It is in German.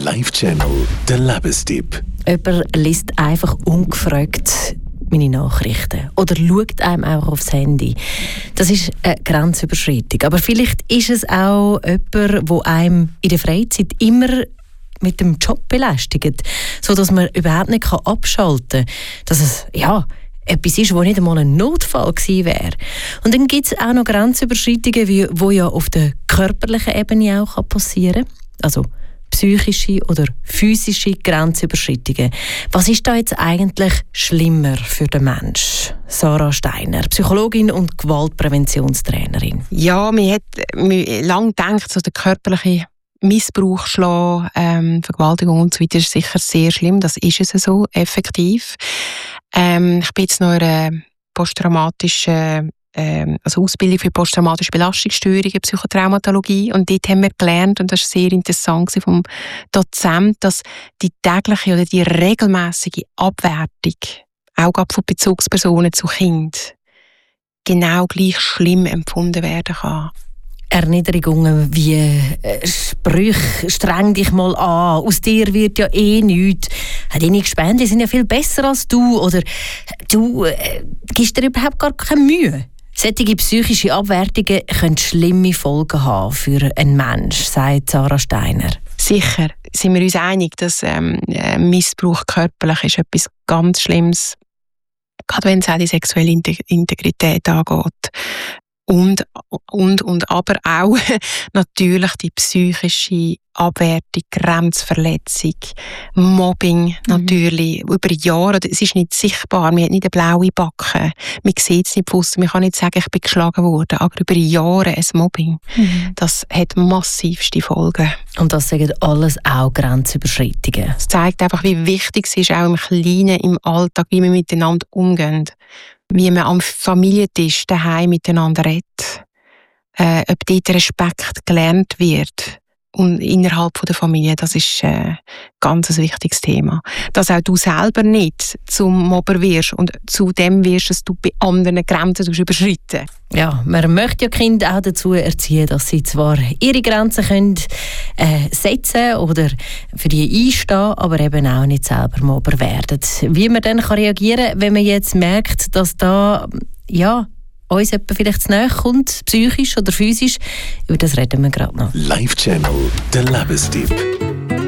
Live-Channel, der Lebenstipp. Jemand liest einfach ungefragt meine Nachrichten oder schaut einem auch aufs Handy. Das ist eine Grenzüberschreitung. Aber vielleicht ist es auch jemand, der einem in der Freizeit immer mit dem Job belästigt, sodass man überhaupt nicht abschalten kann. Dass es etwas ist, was nicht einmal ein Notfall gewesen wäre. Und dann gibt es auch noch Grenzüberschreitungen, die ja auf der körperlichen Ebene auch passieren kann. Also psychische oder physische Grenzüberschreitungen. Was ist da jetzt eigentlich schlimmer für den Menschen? Sarah Steiner, Psychologin und Gewaltpräventionstrainerin. Ja, man hat lange gedacht, so der körperliche Missbrauch, Schlagen, Vergewaltigung und so weiter ist sicher sehr schlimm. Das ist es so, effektiv. Ich bin jetzt noch in einer posttraumatischen Ausbildung für posttraumatische Belastungsstörungen, Psychotraumatologie, und dort haben wir gelernt, und das war sehr interessant vom Dozent, dass die tägliche oder die regelmäßige Abwertung, auch von Bezugspersonen zu Kindern, genau gleich schlimm empfunden werden kann. Erniedrigungen wie Sprüche, streng dich mal an, aus dir wird ja nichts, deine Gespende sind ja viel besser als du, oder du gibst dir überhaupt gar keine Mühe. Solche psychische Abwertungen können schlimme Folgen haben für einen Menschen, sagt Sarah Steiner. Sicher sind wir uns einig, dass Missbrauch körperlich ist etwas ganz Schlimmes, gerade wenn es auch die sexuelle Integrität angeht. Und aber auch natürlich die psychische Abwertung, Grenzverletzung, Mobbing natürlich über Jahre. Es ist nicht sichtbar, man hat nicht eine blaue Backe, man sieht es nicht von, man kann nicht sagen, ich bin geschlagen worden, aber über Jahre ein Mobbing, das hat massivste Folgen. Und das sagen alles auch Grenzüberschreitungen. Es zeigt einfach, wie wichtig es ist, auch im Kleinen, im Alltag, wie wir miteinander umgehen. Wie man am Familientisch daheim miteinander redet, ob dort Respekt gelernt wird und innerhalb der Familie, das ist ganz ein wichtiges Thema. Dass auch du selber nicht zum Mobber wirst und zu dem wirst, dass du bei anderen Grenzen überschreiten. Ja, man möchte ja Kinder auch dazu erziehen, dass sie zwar ihre Grenzen können, setzen oder für die einstehen, aber eben auch nicht selber Mobber werden. Wie man dann reagieren kann, wenn man jetzt merkt, dass da uns jemand vielleicht zu nahe kommt, psychisch oder physisch, über das reden wir gerade noch. Live-Channel, der Lebenstipp.